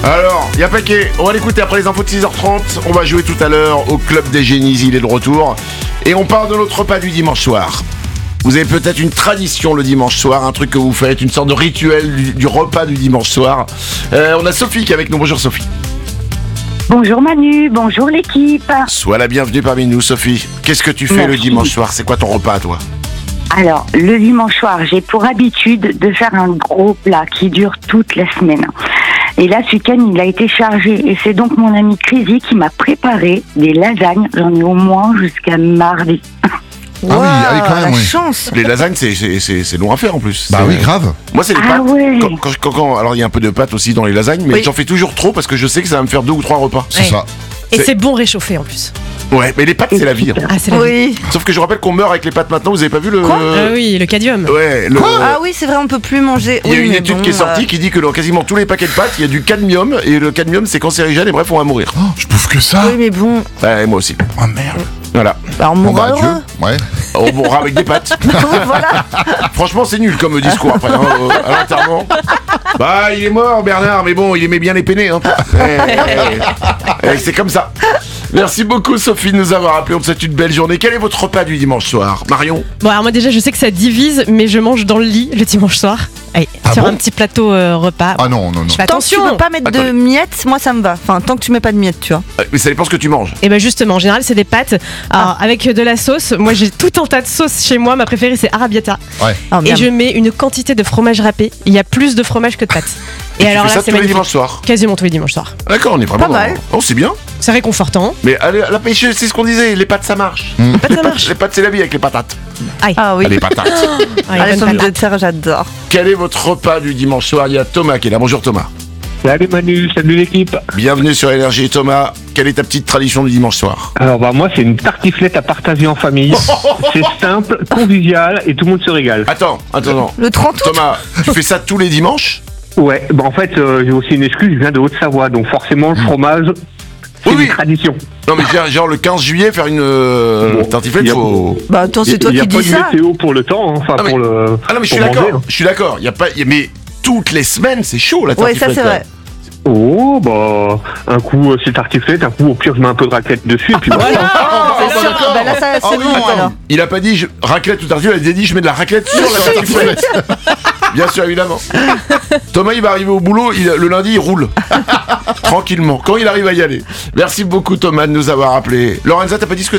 Alors, il y a paquet. On va l'écouter après les infos de 6h30. On va jouer tout à l'heure au Club des Génies. Il est de retour. Et on parle de notre repas du dimanche soir. Vous avez peut-être une tradition le dimanche soir, un truc que vous faites, une sorte de rituel du repas du dimanche soir. On a Sophie qui est avec nous. Bonjour Sophie. Bonjour Manu, bonjour l'équipe. Sois la bienvenue parmi nous Sophie. Qu'est-ce que tu fais le dimanche soir? C'est quoi ton repas à toi? Alors, le dimanche soir, j'ai pour habitude de faire un gros plat qui dure toute la semaine. Et là, ce week-end, il a été chargé. Et c'est donc mon ami Crazy qui m'a préparé des lasagnes. J'en ai au moins jusqu'à mardi. Wow, quand même, la oui. chance. Les lasagnes, c'est long à faire en plus. Bah oui, grave. Moi, c'est les Ah pâtes. ouais. Alors, il y a un peu de pâtes aussi dans les lasagnes, mais Oui. j'en fais toujours trop parce que je sais que ça va me faire 2 ou 3 repas. C'est Ouais. ça. Et c'est bon réchauffé en plus. Ouais, mais les pâtes, c'est la vie. Hein. Ah, c'est la vie. Oui. Sauf que je rappelle qu'on meurt avec les pâtes maintenant. Vous avez pas vu le. Oui, le cadmium. Ouais, Ah oui, c'est vrai, on peut plus manger. Il y a Oui, une mais étude bon, qui est sortie qui dit que dans quasiment tous les paquets de pâtes, il y a du cadmium et le cadmium c'est cancérigène et bref, on va mourir. Oh, je bouffe que ça. Oui, mais bon, Ouais, moi aussi. Oh merde. Voilà. bah, on Bon mourra bah heureux. adieu. Ouais. On mourra avec des pâtes. Voilà. Franchement, c'est nul comme discours après, hein, à l'enterrement. Bah, il est mort, Bernard, mais bon, il aimait bien les peinés. Hein. C'est comme ça. Merci beaucoup, Sophie, de nous avoir appelé. On te souhaite une belle journée. Quel est votre repas du dimanche soir, Marion? Bon, alors moi déjà, je sais que ça divise, mais je mange dans le lit le dimanche soir. Allez, Ah sur bon un petit plateau repas. Ah non, non, non. Je fais Tant que tu attention. veux pas mettre de Attendez. miettes, moi ça me va. Enfin, tant que tu mets pas de miettes, tu vois. Mais ça dépend ce que tu manges. Et ben justement, en général, c'est des pâtes. Alors, avec de la sauce. Moi, j'ai tout un tas de sauces chez moi. Ma préférée, c'est arrabbiata. Ouais. Oh, Et merde. je mets une quantité de fromage râpé. Il y a plus de fromage que de pâtes. Et tu alors fais là, ça c'est tous les magnifique. dimanches soirs. Quasiment tous les dimanches soirs. D'accord, on est vraiment Pas mal. Oh, c'est bien. C'est réconfortant. Mais allez, la pêche, c'est ce qu'on disait. Les pâtes, ça marche. Pâtes, ça marche. Les pâtes, c'est la vie avec les patates. Ah oui. Ah, les patates. Ah, les Ah, les bonnes pommes patates. de terre, j'adore. Quel est votre repas du dimanche soir? Il y a Thomas qui est là. Bonjour Thomas. Salut Manu, salut l'équipe. Bienvenue sur Énergie. Thomas, quelle est ta petite tradition du dimanche soir? Alors bah moi c'est une tartiflette à partager en famille. C'est simple, convivial et tout le monde se régale. Attends. Le 30 août. Thomas, tu fais ça tous les dimanches? Ouais, bah en fait j'ai aussi une excuse, je viens de Haute-Savoie, donc forcément le fromage, c'est Oui. une tradition. Non mais genre le 15 juillet faire une tartiflette, y a- faut... Bah attends, c'est toi Il n'y a qui pas dis de ça. météo pour le temps, hein, enfin Ah, mais- pour le. Ah non mais je suis pour manger, d'accord, hein. je suis d'accord. Il y a pas, mais toutes les semaines c'est chaud la Ouais, tartiflette. ça c'est vrai. Oh bah un coup c'est tartiflette, un coup au pire je mets un peu de raclette dessus et puis voilà. C'est sûr. Bah là, ça, c'est oui, bon attends. alors. Il a pas dit raclette ou tartiflette, il a dit je mets de la raclette sur la tartiflette. Bien sûr évidemment. Thomas il va arriver au boulot, le lundi il roule. Tranquillement, quand il arrive à y aller. Merci beaucoup Thomas de nous avoir appelé. Lorenza, t'as pas dit ce que